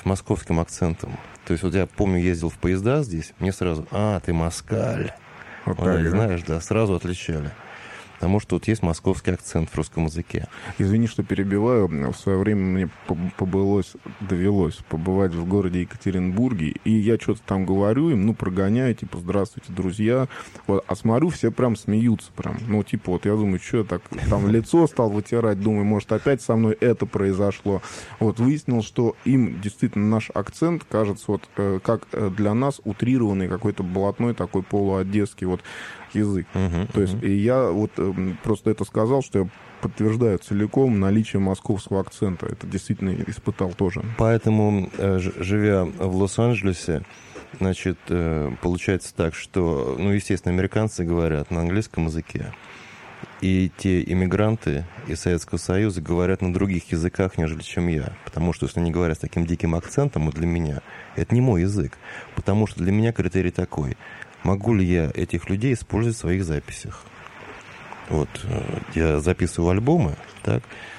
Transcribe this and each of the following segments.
с московским акцентом. То есть вот я помню, ездил в поезда здесь, мне сразу, ты москаль. Вот Вот, так, знаешь, да, сразу отличали. Потому что вот есть московский акцент в русском языке. Извини, что перебиваю. В свое время мне довелось побывать в городе Екатеринбурге, и я что-то там говорю им, прогоняю, типа, здравствуйте, друзья. Вот, а смотрю, все прям смеются, прям. Типа, вот я думаю, что я так там лицо стал вытирать, думаю, может, опять со мной это произошло. Вот, выяснил, что им действительно наш акцент кажется, вот, как для нас утрированный какой-то блатной такой полуодесский вот язык. То есть, и я вот просто это сказал, что я подтверждаю целиком наличие московского акцента. Это действительно испытал тоже. Поэтому, живя в Лос-Анджелесе, значит, получается так, что, естественно, американцы говорят на английском языке, и те иммигранты из Советского Союза говорят на других языках, нежели чем я. Потому что, если они говорят с таким диким акцентом, для меня это не мой язык. Потому что для меня критерий такой: могу ли я этих людей использовать в своих записях? Вот, я записываю альбомы, так,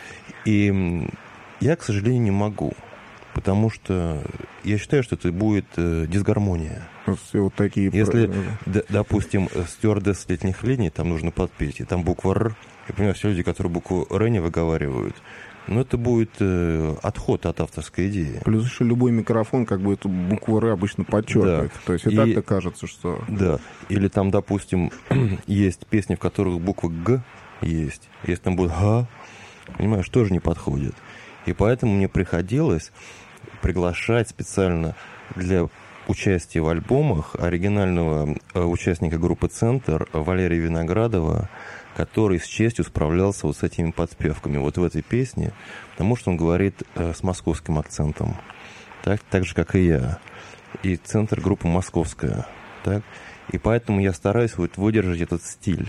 и я, к сожалению, не могу, потому что я считаю, что это будет дисгармония. Все вот такие... Если, допустим, стюардесс летних линий, там нужно подпеть, и там буква «Р», я понимаю, все люди, которые букву «Р» не выговаривают, это будет отход от авторской идеи. Плюс еще любой микрофон как бы эту букву «Р» обычно подчеркивает. Да. То есть и так-то кажется, что... Да. Или там, допустим, есть песни, в которых буква «Г» есть. Если там будет «Г», понимаешь, тоже не подходит. И поэтому мне приходилось приглашать специально для участия в альбомах оригинального участника группы «Центр» Валерия Виноградова, который с честью справлялся вот с этими подпевками вот в этой песне, потому что он говорит с московским акцентом, так же, как и я. И «Центр» группа московская, так? И поэтому я стараюсь вот выдержать этот стиль.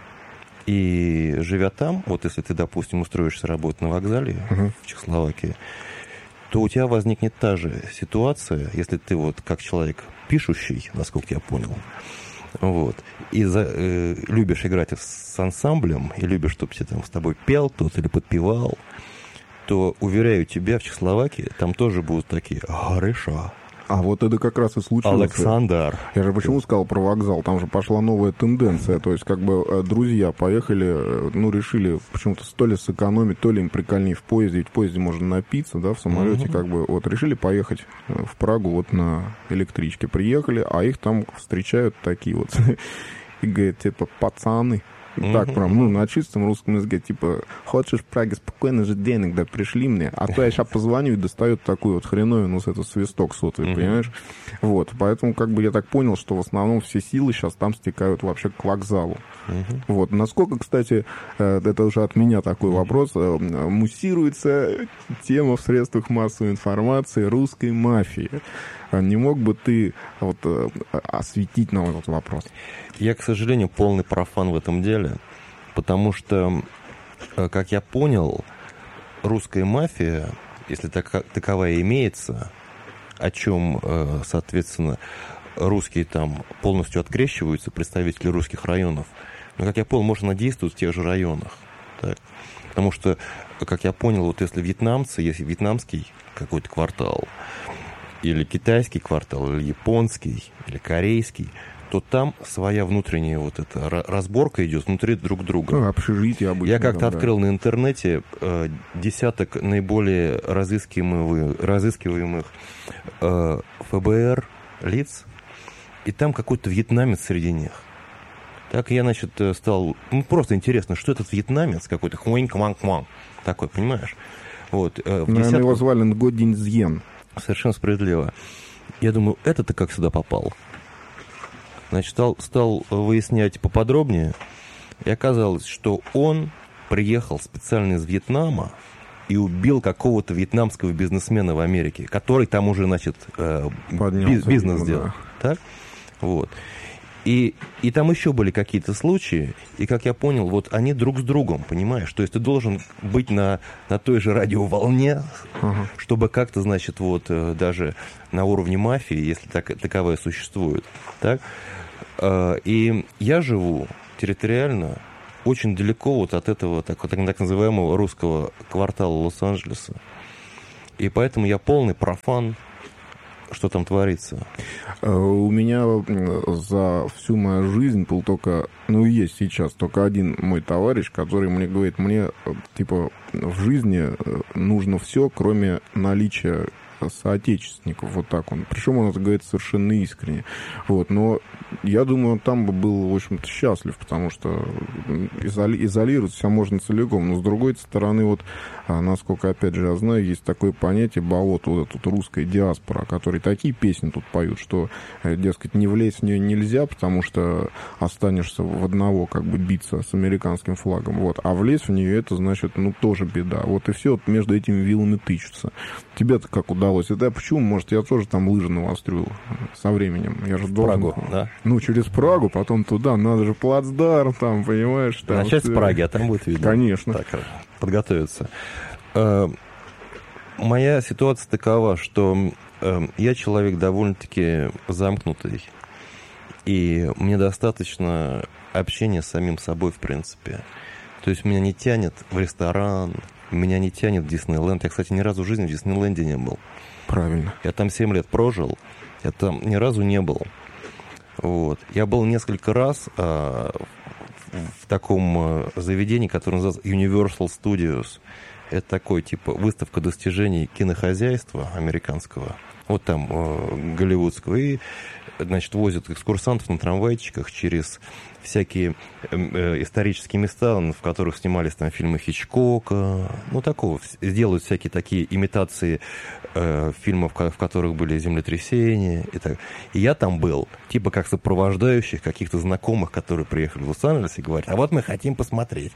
И живя там, вот если ты, допустим, устроишься работать на вокзале в Чехословакии, то у тебя возникнет та же ситуация, если ты вот как человек пишущий, насколько я понял, вот, и любишь играть с ансамблем, и любишь, чтобы тебе там с тобой пел кто-то или подпевал, то, уверяю тебя, в Чехословакии там тоже будут такие «Гореша». А вот это как раз и случилось. Александр. Я же почему сказал про вокзал? Там же пошла новая тенденция. То есть, как бы, друзья поехали, решили почему-то то ли сэкономить, то ли им прикольнее в поезде. Ведь в поезде можно напиться, да, в самолете, как бы, вот, решили поехать в Прагу вот на электричке. Приехали, а их там встречают такие вот, и говорят, типа, пацаны. Так, прям, на чистом русском языке, типа, хочешь в Праге спокойно жить, денег, да пришли мне, а то я сейчас позвоню и достают такую вот хреновину, этот свисток сотовый, понимаешь? Вот, поэтому, как бы, я так понял, что в основном все силы сейчас там стекают вообще к вокзалу. Вот, насколько, кстати, это уже от меня такой вопрос, муссируется тема в средствах массовой информации русской мафии. Не мог бы ты вот осветить нам этот вопрос? Я, к сожалению, полный профан в этом деле, потому что, как я понял, русская мафия, если таковая имеется, о чем, соответственно, русские там полностью открещиваются, представители русских районов, но, как я понял, может, она действует в тех же районах. Так? Потому что, как я понял, вот если вьетнамцы, если вьетнамский какой-то квартал, или китайский квартал, или японский, или корейский, то там своя внутренняя вот эта разборка идет внутри друг друга. Общежитие обычно. Я как-то открыл на интернете десяток наиболее разыскиваемых ФБР лиц, и там какой-то вьетнамец среди них. Так я, значит, стал... просто интересно, что этот вьетнамец какой-то хуэнь-кван-кван такой, понимаешь? Вот, наверное, его звали Ngo Dinh Diem. Совершенно справедливо. Я думаю, это-то как сюда попал? Значит, стал выяснять поподробнее, и оказалось, что он приехал специально из Вьетнама и убил какого-то вьетнамского бизнесмена в Америке, который там уже, значит, бизнес сделал. Да. Так? Вот. И там еще были какие-то случаи, и, как я понял, вот они друг с другом, понимаешь? То есть ты должен быть на той же радиоволне, чтобы как-то, значит, вот даже на уровне мафии, если таковая существует, так? И я живу территориально очень далеко вот от этого так называемого русского квартала Лос-Анджелеса. И поэтому я полный профан, что там творится. У меня за всю мою жизнь был только, ну, есть сейчас только один мой товарищ, который мне говорит, мне, типа, в жизни нужно все, кроме наличия соотечественников, вот так он. Причем он это говорит совершенно искренне. Вот, но я думаю, он там бы был, в общем-то, счастлив, потому что изолировать себя можно целиком. Но, с другой стороны, вот, насколько, опять же, я знаю, есть такое понятие болото, вот эта русская диаспора, о которой такие песни тут поют, что, дескать, не влезть в нее нельзя, потому что останешься в одного, как бы, биться с американским флагом. Вот. А влезть в нее, это, значит, ну, тоже беда. Вот и все вот между этими вилами тычутся. Тебе-то как удалось? Это почему? Может, я тоже там лыжи навострю со временем. Я же должен... Прагу, да? Ну, через Прагу, потом туда. Надо же плацдарм там, понимаешь? Там начать все... с Праги, а там будет видно. Конечно. Так, подготовиться. Моя ситуация такова, что я человек довольно-таки замкнутый. И мне достаточно общения с самим собой, в принципе. То есть меня не тянет в ресторан, меня не тянет в Диснейленд. Я, кстати, ни разу в жизни в Диснейленде не был. Правильно. Я там 7 лет прожил, я там ни разу не был. Вот. Я был несколько раз в таком заведении, которое называется Universal Studios. Это такой, типа, выставка достижений кинохозяйства американского. Вот там голливудского. И, значит, возят экскурсантов на трамвайчиках через всякие исторические места, в которых снимались там фильмы Хичкока. Ну, такого. Делают всякие такие имитации фильмов, в которых были землетрясения. И я там был, типа, как сопровождающих каких-то знакомых, которые приехали в Лос-Анджелес и говорят, а вот мы хотим посмотреть.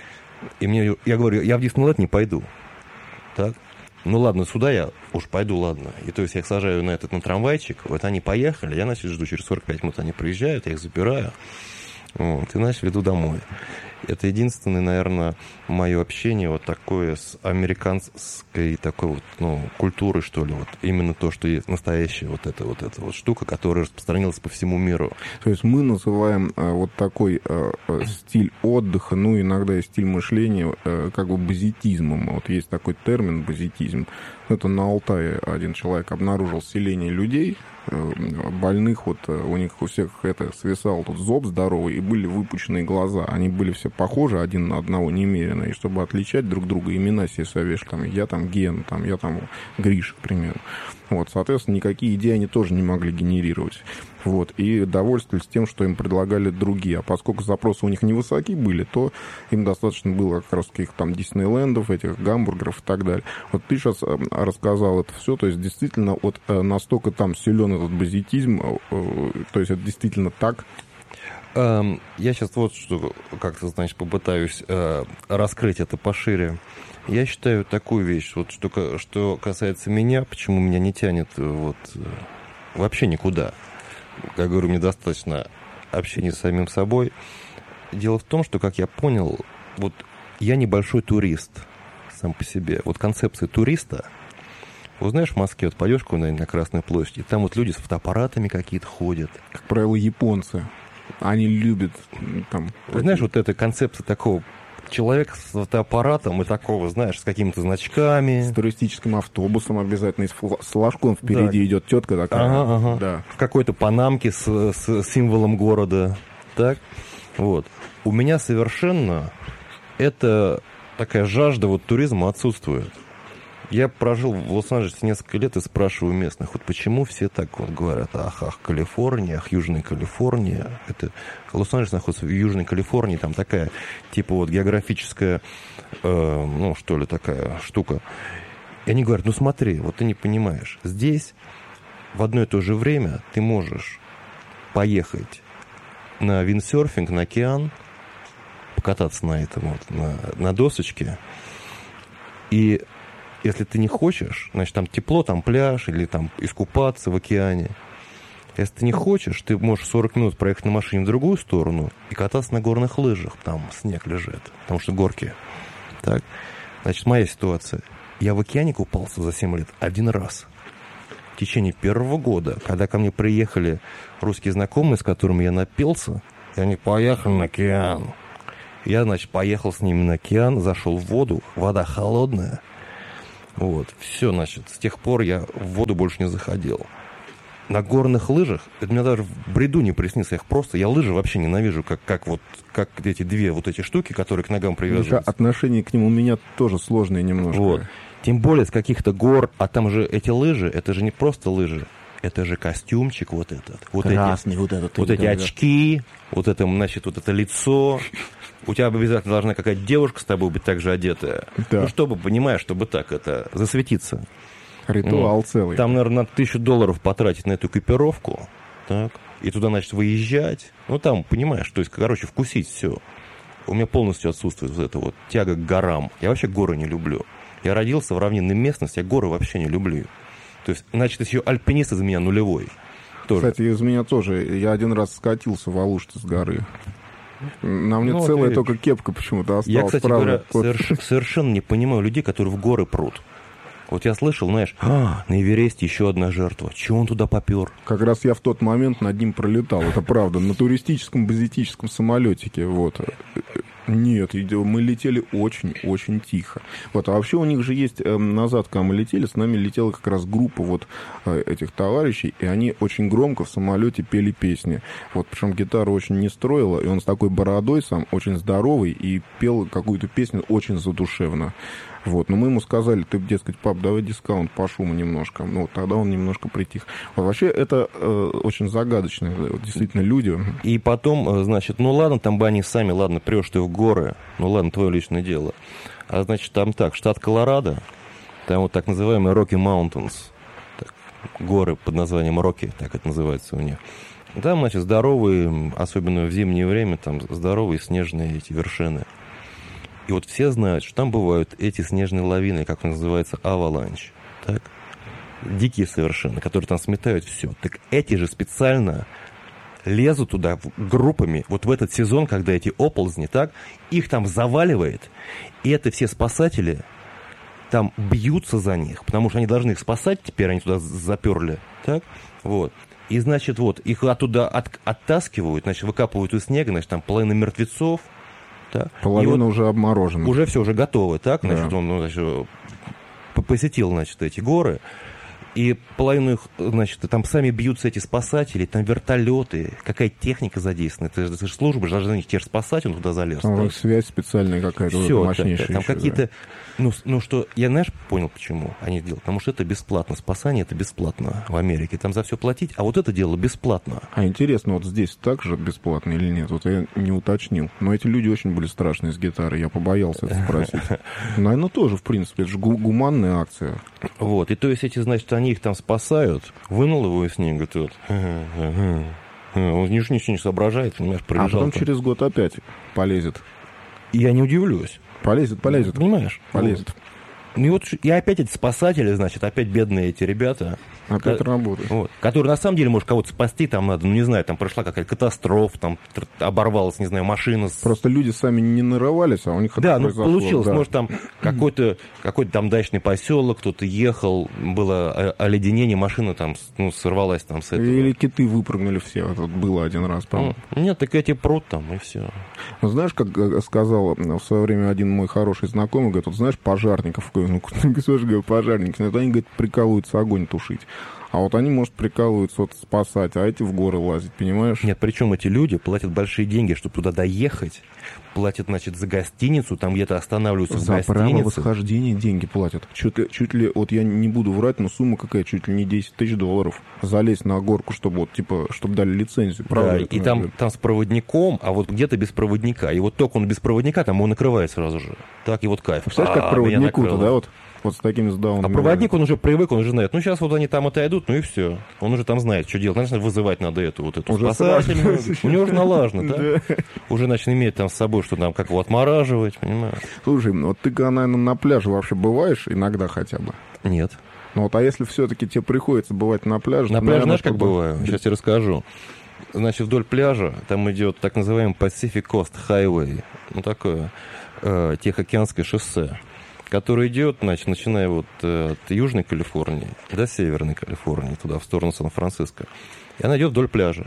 И я говорю, я в Диснейленд не пойду. Так? Ну ладно, сюда я уж пойду, ладно. И то есть я их сажаю на трамвайчик, вот они поехали, я, значит, жду, через 45 минут они приезжают, я их забираю, вот, и, значит, веду домой. Это единственное, наверное, мое общение вот такое с американской такой вот, ну, культурой, что ли, вот именно то, что есть настоящая вот эта вот штука, которая распространилась по всему миру. То есть мы называем вот такой стиль отдыха, ну, иногда и стиль мышления, как бы базитизмом. Вот есть такой термин базитизм. Это на Алтае один человек обнаружил селение людей, больных, вот у них у всех это свисал тут зоб здоровый, и были выпученные глаза. Они были все похожи один на одного немерено. И чтобы отличать друг друга, имена себе совешали. Там, я там Ген, там, я там Гриша, к примеру. Вот, соответственно, никакие идеи они тоже не могли генерировать. Вот, и довольствовались тем, что им предлагали другие. А поскольку запросы у них невысоки были, то им достаточно было как раз каких-то там Диснейлендов, этих гамбургеров и так далее. Вот ты сейчас рассказал это все, то есть действительно вот настолько там силен этот базитизм, то есть это действительно так. Я сейчас вот что, как-то, значит, попытаюсь раскрыть это пошире. Я считаю такую вещь, вот что касается меня, почему меня не тянет вот вообще никуда. Как говорю, мне достаточно общения с самим собой. Дело в том, что, как я понял, вот я небольшой турист сам по себе. Вот концепция туриста, вот знаешь, в Москве вот пойдешь куда-нибудь на Красную площадь, и там вот люди с фотоаппаратами какие-то ходят. Как правило, японцы. Они любят там... Знаешь, вот эта концепция такого человека с фотоаппаратом и такого, знаешь, с какими-то значками. С туристическим автобусом обязательно, с флажком впереди, да, идет тетка такая. Ага. Да. В какой-то панамке с символом города. Так? Вот. У меня совершенно эта такая жажда вот туризма отсутствует. Я прожил в Лос-Анджелесе несколько лет и спрашиваю местных, вот почему все так вот говорят, ах, Калифорния, Южная Калифорния. Это Лос-Анджелес находится в Южной Калифорнии, там такая, типа вот географическая, ну, что ли, такая штука. И они говорят, ну смотри, вот ты не понимаешь, здесь в одно и то же время ты можешь поехать на виндсерфинг, на океан, покататься на этом вот, на досочке, и если ты не хочешь, значит, там тепло, там пляж, или там искупаться в океане. Если ты не хочешь, ты можешь 40 минут проехать на машине в другую сторону и кататься на горных лыжах. Там снег лежит, потому что горки. Так. Значит, моя ситуация. Я в океане купался за 7 лет один раз. В течение первого года, когда ко мне приехали русские знакомые, с которыми я напился, и они поехали на океан. Я, значит, поехал с ними на океан, зашел в воду, вода холодная. Вот, все, значит, с тех пор я в воду больше не заходил. На горных лыжах, это мне даже в бреду не приснится, я лыжи вообще ненавижу, как эти две вот эти штуки, которые к ногам привязываются. Отношение к ним у меня тоже сложное немножко. Вот. Тем более с каких-то гор, а там же эти лыжи, это же не просто лыжи, это же костюмчик вот этот. Красный вот эти очки, вот это, значит, вот это лицо. У тебя обязательно должна какая-то девушка с тобой быть так же одетая. Да. Ну, чтобы, понимаешь, чтобы так это засветиться. Ритуал целый. Там, наверное, надо $1000 потратить на эту экипировку. Так. И туда, значит, выезжать. Ну, там, понимаешь, то есть, короче, вкусить все. У меня полностью отсутствует вот эта вот тяга к горам. Я вообще горы не люблю. Я родился в равнинной местности, я горы вообще не люблю. То есть, значит, еще альпинист из меня нулевой. Тоже. Кстати, из меня тоже. Я один раз скатился в Алуште с горы. На мне целая только кепка почему-то осталась. Я, кстати говоря, совершенно не понимаю людей, которые в горы прут. Вот я слышал, знаешь, на Эвересте еще одна жертва. Чего он туда попер? Как раз я в тот момент над ним пролетал, это правда, на туристическом базитическом самолетике, вот. Нет, мы летели очень-очень тихо. Вот, а вообще у них же есть, назад, когда мы летели, с нами летела как раз группа вот этих товарищей, и они очень громко в самолете пели песни. Вот, причем гитара очень не строила, и он с такой бородой сам, очень здоровый, и пел какую-то песню очень задушевно. Вот, но мы ему сказали, ты, дескать, пап, давай дискаунт по шуму немножко. Ну, вот тогда он немножко притих. Вот, вообще, это очень загадочные, действительно, люди. И потом, значит, ну ладно, там бы они сами, ладно, прешь ты в горы, ну ладно, твое личное дело. А значит, там так, штат Колорадо, там вот так называемые Rocky Mountains, так, горы под названием Rocky, так это называется у них. Там, значит, здоровые, особенно в зимнее время, там здоровые снежные эти вершины. И вот все знают, что там бывают эти снежные лавины, как называется, аваланч. Так? Дикие совершенно, которые там сметают все. Так эти же специально лезут туда группами, вот в этот сезон, когда эти оползни, так, их там заваливает, и это все спасатели там бьются за них, потому что они должны их спасать, теперь они туда заперли, так, вот. И, значит, вот, их оттуда оттаскивают, значит, выкапывают из снега, значит, там половина мертвецов, да. Половина вот уже обморожена. Уже все, уже готово, так? Значит, да. Он, значит, посетил, значит, эти горы. И половину их, значит, там сами бьются эти спасатели, там вертолеты, какая техника задействована. Это же служба, должны их теперь спасать, он туда залез. Там связь специальная какая-то, все, мощнейшая. Там еще, какие-то... Да. Ну, что, я, знаешь, понял, почему они делают. Потому что это бесплатно. Спасание это бесплатно в Америке. Там за все платить, а вот это дело бесплатно. А интересно, вот здесь так же бесплатно или нет? Вот я не уточнил. Но эти люди очень были страшные с гитарой, я побоялся это спросить. Наверное, тоже, в принципе, это же гуманная акция. Вот, и то есть эти, значит, они их там спасают, вынул его из снега, тут, он ничего не соображает, понимаешь, пробежал. А потом там. через год опять полезет. Я не удивлюсь. Полезет. Понимаешь? Полезет. И вот и опять эти спасатели, значит, опять бедные эти ребята. Опять работают. Вот, которые на самом деле, может, кого-то спасти там надо, ну, не знаю, там прошла какая-то катастрофа, там оборвалась, не знаю, машина. Просто люди сами не нарывались, а у них это да, произошло. Ну, получилось, да. Может, там какой-то там дачный поселок, кто-то ехал, было оледенение, машина там, ну, сорвалась там с этого. Или киты выпрыгнули все, вот было один раз, по-моему. Нет, так эти прут там, и все. Ну, знаешь, как сказал в свое время один мой хороший знакомый, говорит, вот знаешь, пожарников, ну, говорю, пожарники, они, говорит, прикалываются огонь тушить. А вот они, может, прикалываются вот спасать, а эти в горы лазить, понимаешь? Нет, причем эти люди платят большие деньги, чтобы туда доехать, платят, значит, за гостиницу, там где-то останавливаются в гостинице. За право восхождения деньги платят. Чуть ли, вот я не буду врать, но сумма какая, чуть ли не $10 000 залезть на горку, чтобы вот, типа, чтобы дали лицензию. Правда, да, и там с проводником, а вот где-то без проводника. И вот только он без проводника, там он накрывает сразу же. Так и вот кайф. Представляешь, как проводнику-то, да, вот с такими сдаунами. А проводник, он уже привык, он уже знает. Ну, сейчас вот они там отойдут, ну и все. Он уже там знает, что делать. Значит, вызывать надо эту уже спасательную. У него уже налажено, да? Уже, значит, иметь там с собой, что там, как его отмораживать, понимаешь? Слушай, вот ты, наверное, на пляже вообще бываешь иногда хотя бы? Нет. Ну вот, а если все-таки тебе приходится бывать на пляже? На пляже, знаешь, как бываю? Сейчас я расскажу. Значит, вдоль пляжа там идет так называемый Pacific Coast Highway. Ну, такое Тихоокеанское шоссе, который идет, значит, начиная вот от Южной Калифорнии до Северной Калифорнии, туда, в сторону Сан-Франциско. И она идет вдоль пляжа.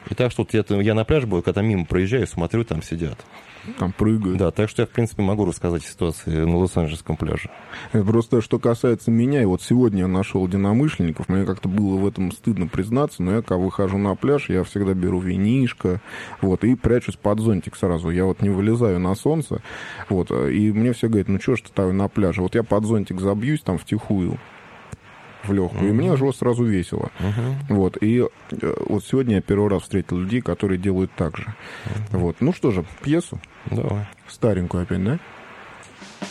И так что вот я на пляж был, когда мимо проезжаю, смотрю, там сидят. Там прыгают. Да, так что я, в принципе, могу рассказать ситуации на Лос-Анджелесском пляже. Просто, что касается меня, и вот сегодня я нашел единомышленников, мне как-то было в этом стыдно признаться, но я, когда выхожу на пляж, я всегда беру винишко, вот, и прячусь под зонтик сразу. Я вот не вылезаю на солнце, вот, и мне все говорят, ну что ж ты там на пляже? Вот я под зонтик забьюсь там втихую, в легкую, и мне же сразу весело. Вот, и вот сегодня я первый раз встретил людей, которые делают так же. Вот, ну что же, пьесу? Давай. Старенькую опять, да?